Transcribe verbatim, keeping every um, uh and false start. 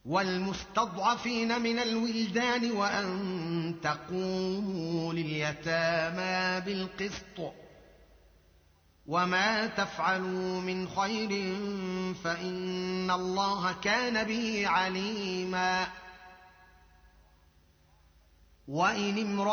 والمستضعفين من الولدان وأن تقوموا لليتامى بالقسط وما تفعلوا من خير فإن الله كان به عليما. وإن امرأة